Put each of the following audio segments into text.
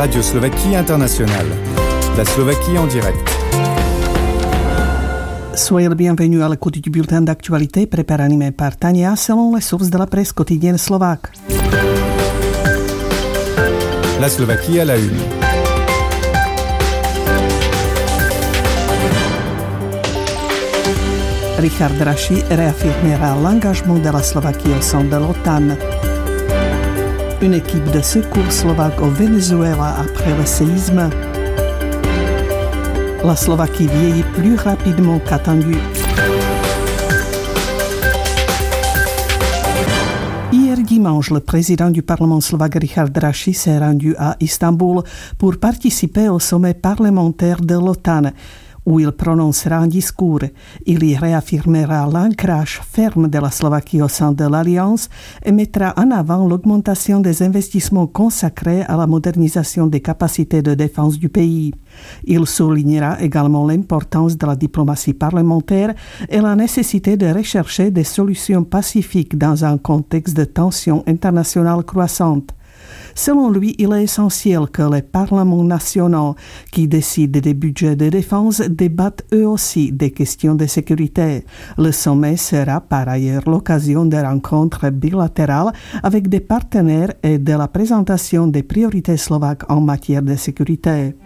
Radio Slovaquie Internationale. La Slovaquie en direct. Soyez le bienvenu à l'écoute du bulletin d'actualité préparé animé par Tania selon les sources de la presse quotidienne slovaque. La Slovaquie à la une. Richard Draši réaffirmera l'engagement de la Slovaquie au sein de l'OTAN. Une équipe de secours slovaque au Venezuela après le séisme. La Slovaquie vieillit plus rapidement qu'attendu. Hier dimanche, le président du Parlement slovaque Richard Draši s'est rendu à Istanbul pour participer au sommet parlementaire de l'OTAN, où il prononcera un discours. Il y réaffirmera l'ancrage ferme de la Slovaquie au sein de l'Alliance et mettra en avant l'augmentation des investissements consacrés à la modernisation des capacités de défense du pays. Il soulignera également l'importance de la diplomatie parlementaire et la nécessité de rechercher des solutions pacifiques dans un contexte de tensions internationales croissantes. Selon lui, il est essentiel que les parlements nationaux qui décident des budgets de défense débattent eux aussi des questions de sécurité. Le sommet sera par ailleurs l'occasion de rencontres bilatérales avec des partenaires et de la présentation des priorités slovaques en matière de sécurité.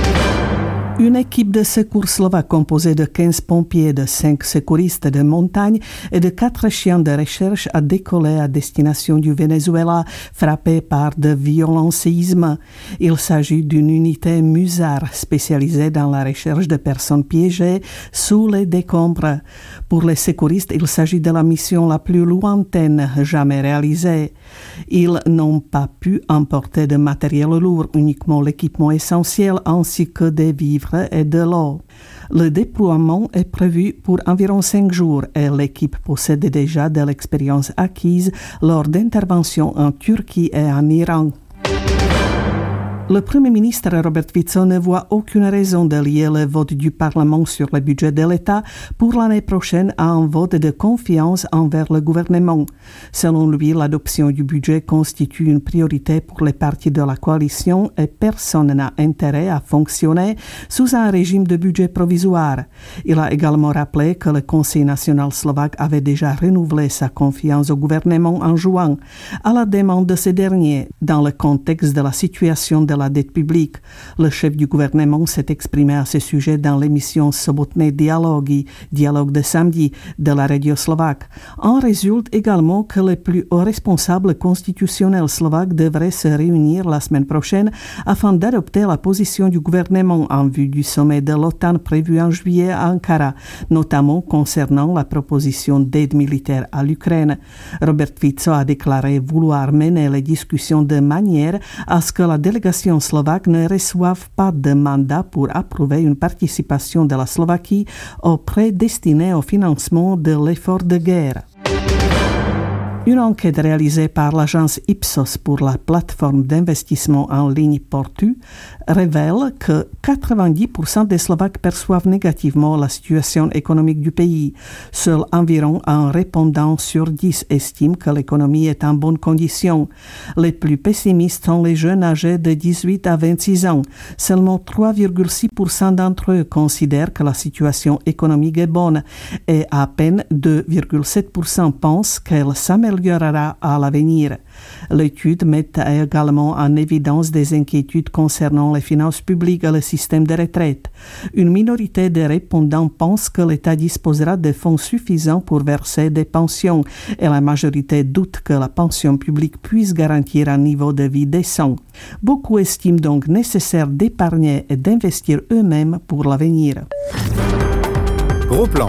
Une équipe de secours slovaque composée de 15 pompiers, de 5 secouristes de montagne et de 4 chiens de recherche a décollé à destination du Venezuela, frappé par de violents séismes. Il s'agit d'une unité MUSAR spécialisée dans la recherche de personnes piégées sous les décombres. Pour les secouristes, il s'agit de la mission la plus lointaine jamais réalisée. Ils n'ont pas pu emporter de matériel lourd, uniquement l'équipement essentiel ainsi que des vivres et de l'eau. Le déploiement est prévu pour environ 5 jours et l'équipe possède déjà de l'expérience acquise lors d'interventions en Turquie et en Iran. Le Premier ministre Robert Fico ne voit aucune raison de lier le vote du Parlement sur le budget de l'État pour l'année prochaine à un vote de confiance envers le gouvernement. Selon lui, l'adoption du budget constitue une priorité pour les partis de la coalition et personne n'a intérêt à fonctionner sous un régime de budget provisoire. Il a également rappelé que le Conseil national slovaque avait déjà renouvelé sa confiance au gouvernement en juin, à la demande de ce dernier, dans le contexte de la situation de la dette publique. Le chef du gouvernement s'est exprimé à ce sujet dans l'émission Sobotné dialogy, dialogue de samedi, de la radio slovaque. En résulte également que les plus hauts responsables constitutionnels slovaques devraient se réunir la semaine prochaine afin d'adopter la position du gouvernement en vue du sommet de l'OTAN prévu en juillet à Ankara, notamment concernant la proposition d'aide militaire à l'Ukraine. Robert Fico a déclaré vouloir mener les discussions de manière à ce que la délégation slovaque ne reçoivent pas de mandat pour approuver une participation de la Slovaquie aux prêts destinés au financement de l'effort de guerre. Une enquête réalisée par l'agence Ipsos pour la plateforme d'investissement en ligne Portu révèle que 90% des Slovaques perçoivent négativement la situation économique du pays. Seul environ un répondant sur 10 estime que l'économie est en bonne condition. Les plus pessimistes sont les jeunes âgés de 18 à 26 ans. Seulement 3,6% d'entre eux considèrent que la situation économique est bonne et à peine 2,7% pensent qu'elle s'améliorera à l'avenir. L'étude met également en évidence des inquiétudes concernant les finances publiques et le système de retraite. Une minorité des répondants pense que l'État disposera de fonds suffisants pour verser des pensions et la majorité doute que la pension publique puisse garantir un niveau de vie décent. Beaucoup estiment donc nécessaire d'épargner et d'investir eux-mêmes pour l'avenir. Gros plan.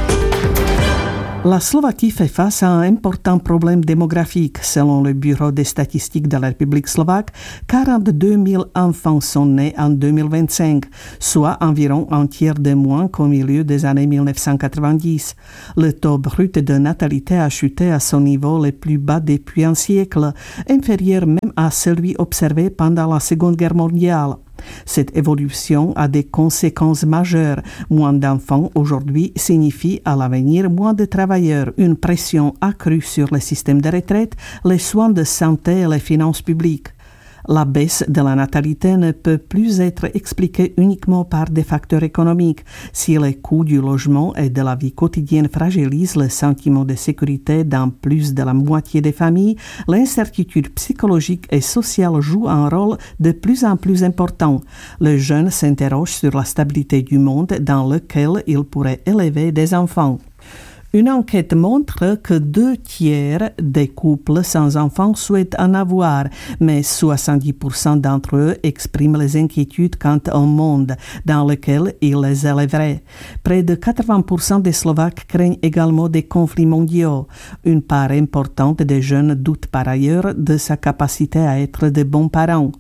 La Slovaquie fait face à un important problème démographique. Selon le Bureau des statistiques de la République slovaque, 42 000 enfants sont nés en 2025, soit environ un tiers de moins qu'au milieu des années 1990. Le taux brut de natalité a chuté à son niveau le plus bas depuis un siècle, inférieur même à celui observé pendant la Seconde Guerre mondiale. Cette évolution a des conséquences majeures. Moins d'enfants aujourd'hui signifie à l'avenir moins de travailleurs, une pression accrue sur le système de retraite, les soins de santé et les finances publiques. La baisse de la natalité ne peut plus être expliquée uniquement par des facteurs économiques. Si les coûts du logement et de la vie quotidienne fragilisent le sentiment de sécurité dans plus de la moitié des familles, l'incertitude psychologique et sociale joue un rôle de plus en plus important. Les jeunes s'interrogent sur la stabilité du monde dans lequel ils pourraient élever des enfants. Une enquête montre que 2/3 des couples sans enfants souhaitent en avoir, mais 70% d'entre eux expriment les inquiétudes quant au monde dans lequel ils les élèveraient. Près de 80% des Slovaques craignent également des conflits mondiaux. Une part importante des jeunes doutent par ailleurs de sa capacité à être de bons parents.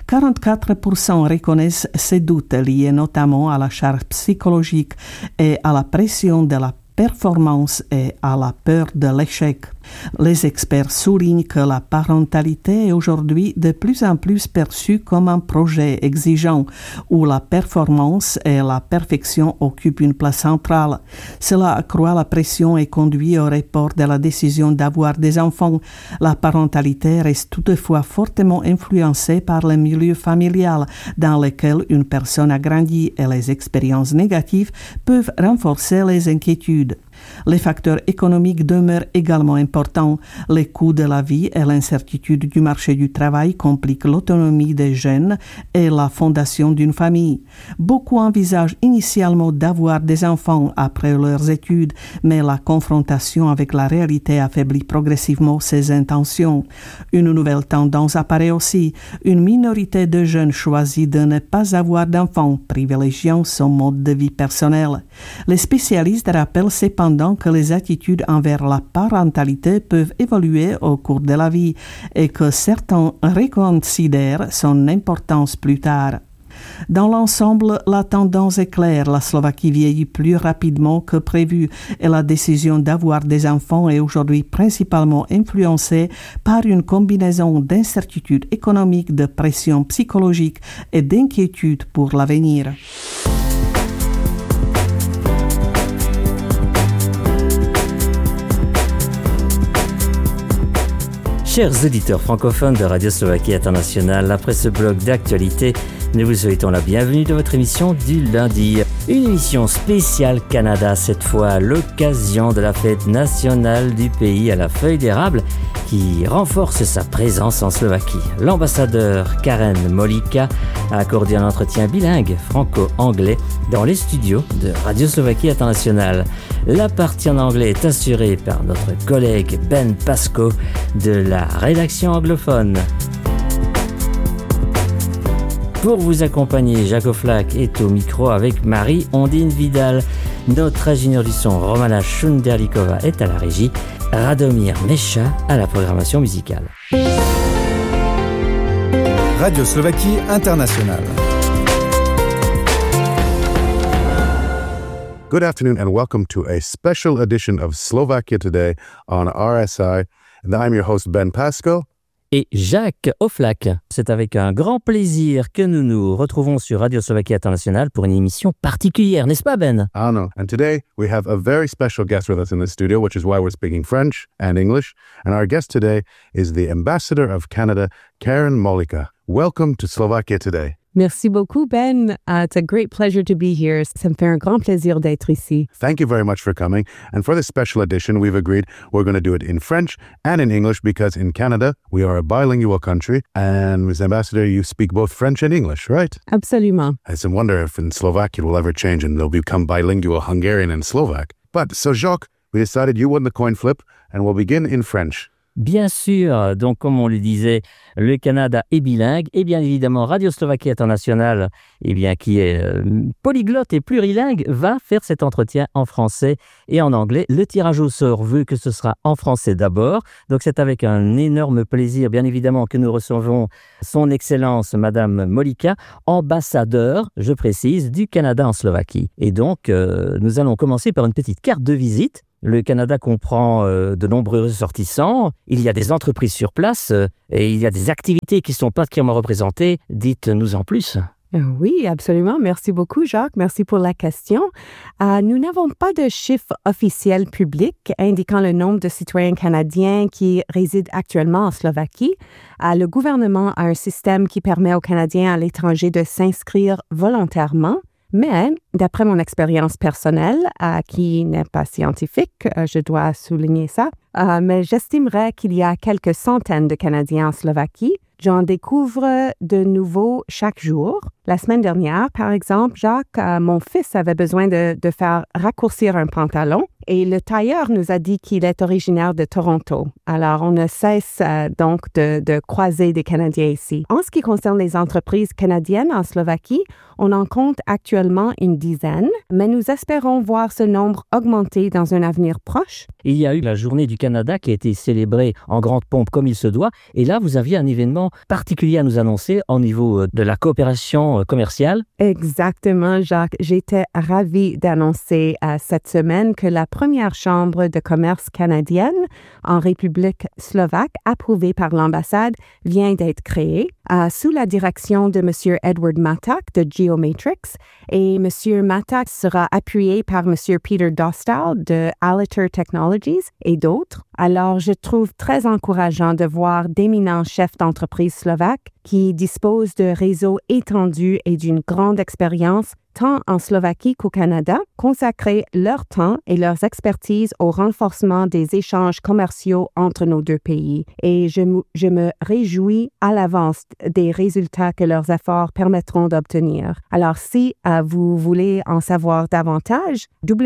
44% reconnaissent ces doutes liés notamment à la charge psychologique et à la pression de la performance et à la peur de l'échec. Les experts soulignent que la parentalité est aujourd'hui de plus en plus perçue comme un projet exigeant, où la performance et la perfection occupent une place centrale. Cela accroît la pression et conduit au report de la décision d'avoir des enfants. La parentalité reste toutefois fortement influencée par le milieu familial dans lequel une personne a grandi et les expériences négatives peuvent renforcer les inquiétudes. Les facteurs économiques demeurent également importants. Les coûts de la vie et l'incertitude du marché du travail compliquent l'autonomie des jeunes et la fondation d'une famille. Beaucoup envisagent initialement d'avoir des enfants après leurs études, mais la confrontation avec la réalité affaiblit progressivement ces intentions. Une nouvelle tendance apparaît aussi. Une minorité de jeunes choisit de ne pas avoir d'enfants, privilégiant son mode de vie personnel. Les spécialistes rappellent cependant que les attitudes envers la parentalité peuvent évoluer au cours de la vie et que certains reconsidèrent son importance plus tard. Dans l'ensemble, la tendance est claire. La Slovaquie vieillit plus rapidement que prévu et la décision d'avoir des enfants est aujourd'hui principalement influencée par une combinaison d'incertitude économique, de pression psychologique et d'inquiétude pour l'avenir. Chers auditeurs francophones de Radio Slovaquie Internationale, après ce bloc d'actualité, nous vous souhaitons la bienvenue dans votre émission du lundi. Une émission spéciale Canada, cette fois à l'occasion de la fête nationale du pays à la feuille d'érable qui renforce sa présence en Slovaquie. L'ambassadeur Karen Molíka a accordé un entretien bilingue franco-anglais dans les studios de Radio Slovaquie Internationale. La partie en anglais est assurée par notre collègue Ben Pasco de la rédaction anglophone. Pour vous accompagner, Jacques Oflac est au micro avec Marie-Ondine Vidal. Notre ingénieur du son, Romana Shunderlikova, est à la régie. Radomir Mesha à la programmation musicale. Radio Slovaquie Internationale. Good afternoon and welcome to a special edition of Slovakia Today on RSI. And I'm your host Ben Pasco. Et Jacques Oflac. C'est avec un grand plaisir que nous nous retrouvons sur Radio Slovaquie Internationale pour une émission particulière, n'est-ce pas Ben? I know. And today we have a very special guest with us in the studio, which is why we're speaking French and English. And our guest today is the Ambassador of Canada, Karen Molíka. Welcome to Slovakia Today. Merci beaucoup, Ben. It's a great pleasure to be here. Ça me fait un grand plaisir d'être ici. Thank you very much for coming. And for this special edition, we've agreed we're going to do it in French and in English because in Canada, we are a bilingual country. And Ms. Ambassador, you speak both French and English, right? Absolument. I wonder if in Slovakia it will ever change and they'll become bilingual Hungarian and Slovak. But so Jacques, we decided you won the coin flip and we'll begin in French. Bien sûr, donc comme on le disait, le Canada est bilingue et bien évidemment Radio Slovaquie Internationale, qui est polyglotte et plurilingue, va faire cet entretien en français et en anglais. Le tirage au sort veut que ce sera en français d'abord, donc c'est avec un énorme plaisir bien évidemment que nous recevons son Excellence Madame Molíka, ambassadeur, je précise, du Canada en Slovaquie. Et donc nous allons commencer par une petite carte de visite. Le Canada comprend de nombreux ressortissants, il y a des entreprises sur place et il y a des activités qui sont particulièrement représentées. Dites-nous en plus. Oui, absolument. Merci beaucoup, Jacques. Merci pour la question. Nous n'avons pas de chiffres officiels publics indiquant le nombre de citoyens canadiens qui résident actuellement en Slovaquie. Le gouvernement a un système qui permet aux Canadiens à l'étranger de s'inscrire volontairement. Mais, d'après mon expérience personnelle, qui n'est pas scientifique, je dois souligner ça, mais j'estimerais qu'il y a quelques centaines de Canadiens en Slovaquie. J'en découvre de nouveaux chaque jour. La semaine dernière, par exemple, Jacques, mon fils avait besoin de faire raccourcir un pantalon et le tailleur nous a dit qu'il est originaire de Toronto. Alors, on ne cesse donc de croiser des Canadiens ici. En ce qui concerne les entreprises canadiennes en Slovaquie, on en compte actuellement une dizaine, mais nous espérons voir ce nombre augmenter dans un avenir proche. Il y a eu la Journée du Canada qui a été célébrée en grande pompe comme il se doit. Et là, vous aviez un événement particulier à nous annoncer au niveau de la coopération commerciale. Exactement, Jacques. J'étais ravie d'annoncer cette semaine que la première chambre de commerce canadienne en République slovaque, approuvée par l'ambassade, vient d'être créée sous la direction de M. Edward Matak de Geomatrix. Et M. Matak sera appuyé par M. Peter Dostal de Aliter Technologies et d'autres. Alors, je trouve très encourageant de voir d'éminents chefs d'entreprise slovaques qui disposent de réseaux étendus et d'une grande expérience tant en Slovaquie qu'au Canada, consacrer leur temps et leurs expertises au renforcement des échanges commerciaux entre nos deux pays. Et je me réjouis à l'avance des résultats que leurs efforts permettront d'obtenir. Alors, si vous voulez en savoir davantage,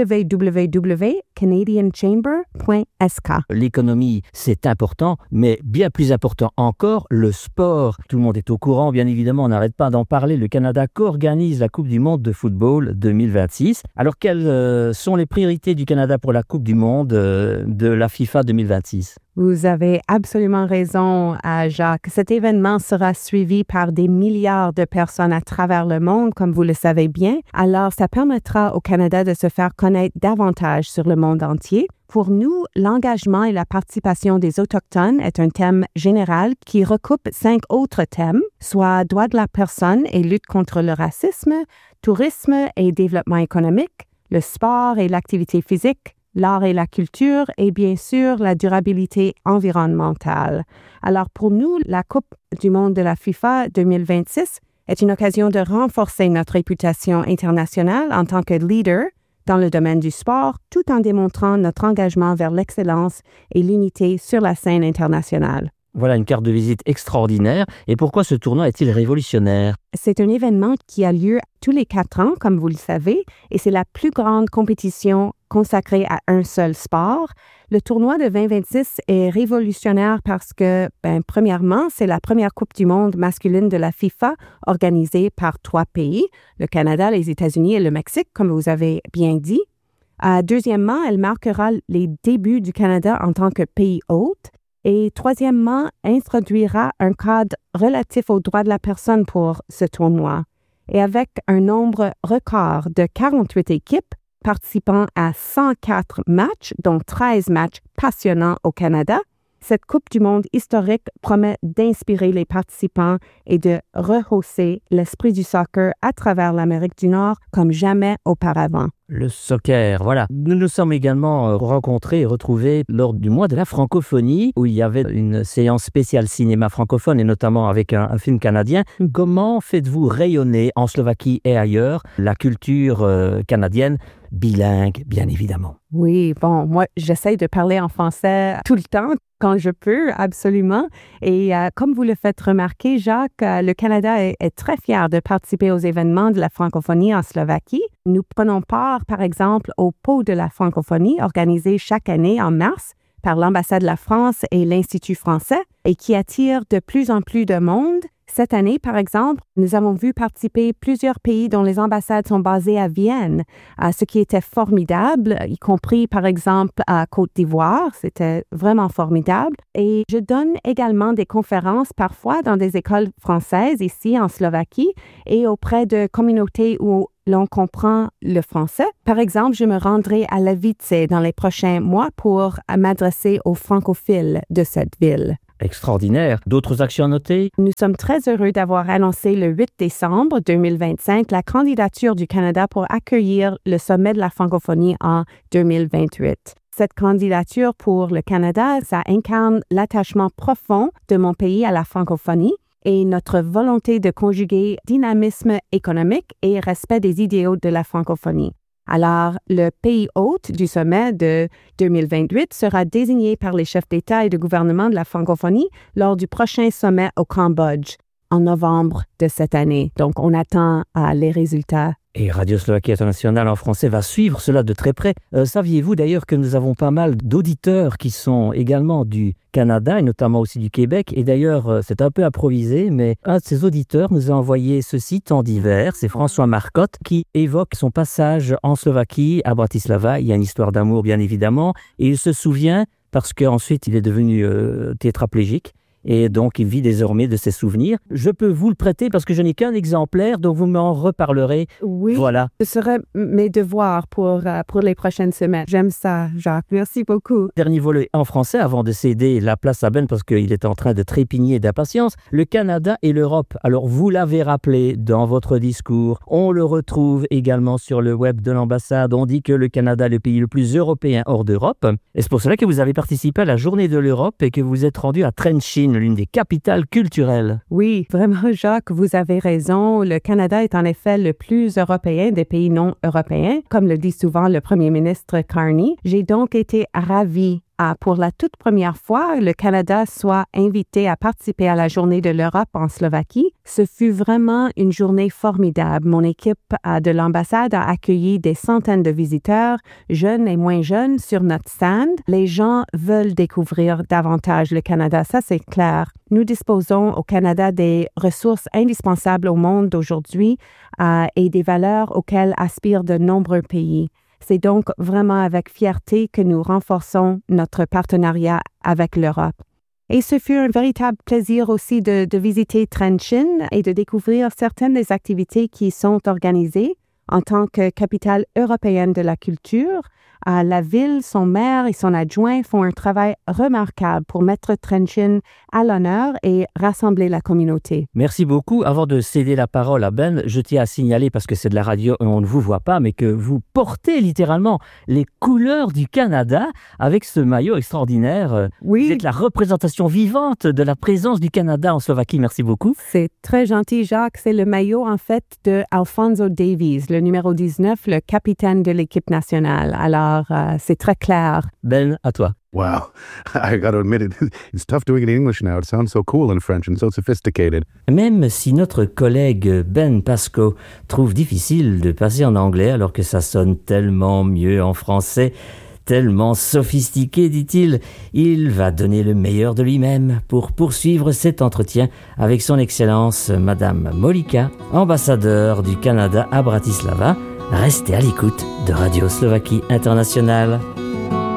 www.canadianchamber.sk. L'économie, c'est important, mais bien plus important encore, le sport. Tout le monde est au courant, bien évidemment, on n'arrête pas d'en parler. Le Canada co-organise la Coupe du monde de football 2026. Alors, quelles sont les priorités du Canada pour la Coupe du monde de la FIFA 2026? Vous avez absolument raison, Jacques. Cet événement sera suivi par des milliards de personnes à travers le monde, comme vous le savez bien. Alors, ça permettra au Canada de se faire connaître davantage sur le monde entier. Pour nous, l'engagement et la participation des Autochtones est un thème général qui recoupe 5 autres thèmes, soit droits de la personne et lutte contre le racisme, tourisme et développement économique, le sport et l'activité physique, l'art et la culture et bien sûr la durabilité environnementale. Alors pour nous, la Coupe du monde de la FIFA 2026 est une occasion de renforcer notre réputation internationale en tant que leader dans le domaine du sport, tout en démontrant notre engagement vers l'excellence et l'unité sur la scène internationale. Voilà une carte de visite extraordinaire. Et pourquoi ce tournoi est-il révolutionnaire? C'est un événement qui a lieu tous les 4 ans, comme vous le savez, et c'est la plus grande compétition consacrée à un seul sport. Le tournoi de 2026 est révolutionnaire parce que, premièrement, c'est la première Coupe du monde masculine de la FIFA organisée par 3 pays, le Canada, les États-Unis et le Mexique, comme vous avez bien dit. Deuxièmement, elle marquera les débuts du Canada en tant que pays hôte. Et troisièmement, introduira un cadre relatif aux droits de la personne pour ce tournoi. Et avec un nombre record de 48 équipes participant à 104 matchs, dont 13 matchs passionnants au Canada, cette Coupe du monde historique promet d'inspirer les participants et de rehausser l'esprit du soccer à travers l'Amérique du Nord comme jamais auparavant. Le soccer, voilà. Nous nous sommes également rencontrés et retrouvés lors du mois de la francophonie où il y avait une séance spéciale cinéma francophone et notamment avec un film canadien. Comment faites-vous rayonner en Slovaquie et ailleurs la culture canadienne bilingue, bien évidemment? Oui, bon, moi, j'essaie de parler en français tout le temps, quand je peux, absolument. Et comme vous le faites remarquer, Jacques, le Canada est très fier de participer aux événements de la francophonie en Slovaquie. Nous prenons part, par exemple, au Pot de la francophonie organisé chaque année en mars par l'ambassade de la France et l'Institut français et qui attire de plus en plus de monde. Cette année, par exemple, nous avons vu participer plusieurs pays dont les ambassades sont basées à Vienne, ce qui était formidable, y compris, par exemple, à Côte d'Ivoire. C'était vraiment formidable. Et je donne également des conférences parfois dans des écoles françaises ici en Slovaquie et auprès de communautés où l'on comprend le français. Par exemple, je me rendrai à Levice dans les prochains mois pour m'adresser aux francophiles de cette ville. Extraordinaire. D'autres actions à noter? Nous sommes très heureux d'avoir annoncé le 8 décembre 2025 la candidature du Canada pour accueillir le sommet de la francophonie en 2028. Cette candidature pour le Canada, ça incarne l'attachement profond de mon pays à la francophonie et notre volonté de conjuguer dynamisme économique et respect des idéaux de la francophonie. Alors, le pays hôte du sommet de 2028 sera désigné par les chefs d'État et de gouvernement de la francophonie lors du prochain sommet au Cambodge en novembre de cette année. Donc, on attend les résultats. Et Radio Slovaquie Internationale en français va suivre cela de très près. Saviez-vous d'ailleurs que nous avons pas mal d'auditeurs qui sont également du Canada et notamment aussi du Québec? Et d'ailleurs, c'est un peu improvisé, mais un de ces auditeurs nous a envoyé ceci temps d'hiver. C'est François Marcotte qui évoque son passage en Slovaquie, à Bratislava. Il y a une histoire d'amour, bien évidemment. Et il se souvient, parce qu'ensuite il est devenu tétraplégique. Et donc, il vit désormais de ses souvenirs. Je peux vous le prêter parce que je n'ai qu'un exemplaire, donc vous m'en reparlerez. Oui, voilà. Ce serait mes devoirs pour les prochaines semaines. J'aime ça, Jacques. Merci beaucoup. Dernier volet en français, avant de céder la place à Ben, parce qu'il est en train de trépigner d'impatience. Le Canada et l'Europe. Alors, vous l'avez rappelé dans votre discours. On le retrouve également sur le web de l'ambassade. On dit que le Canada est le pays le plus européen hors d'Europe. Et c'est pour cela que vous avez participé à la Journée de l'Europe et que vous êtes rendu à Trenčín, l'une des capitales culturelles. Oui, vraiment, Jacques, vous avez raison. Le Canada est en effet le plus européen des pays non européens, comme le dit souvent le premier ministre Carney. J'ai donc été ravie pour la toute première fois, le Canada soit invité à participer à la Journée de l'Europe en Slovaquie. Ce fut vraiment une journée formidable. Mon équipe de l'ambassade a accueilli des centaines de visiteurs, jeunes et moins jeunes, sur notre stand. Les gens veulent découvrir davantage le Canada, ça c'est clair. Nous disposons au Canada des ressources indispensables au monde d'aujourd'hui et des valeurs auxquelles aspirent de nombreux pays. C'est donc vraiment avec fierté que nous renforçons notre partenariat avec l'Europe. Et ce fut un véritable plaisir aussi de visiter Trenčín et de découvrir certaines des activités qui sont organisées en tant que capitale européenne de la culture. La ville, son maire et son adjoint font un travail remarquable pour mettre Trenčín à l'honneur et rassembler la communauté. Merci beaucoup. Avant de céder la parole à Ben, je tiens à signaler, parce que c'est de la radio et on ne vous voit pas, mais que vous portez littéralement les couleurs du Canada avec ce maillot extraordinaire. Oui. Vous êtes la représentation vivante de la présence du Canada en Slovaquie. Merci beaucoup. C'est très gentil, Jacques. C'est le maillot, en fait, de Alphonso Davies, le numéro 19, le capitaine de l'équipe nationale. Alors, c'est très clair. Ben, à toi. Wow. I got to admit it. It's tough doing it in English now. It sounds so cool in French and so sophisticated. Même si notre collègue Ben Pasco trouve difficile de passer en anglais alors que ça sonne tellement mieux en français, tellement sophistiqué, dit-il, il va donner le meilleur de lui-même pour poursuivre cet entretien avec son Excellence Madame Molika, ambassadeur du Canada à Bratislava. Restez à l'écoute de Radio Slovaquie Internationale.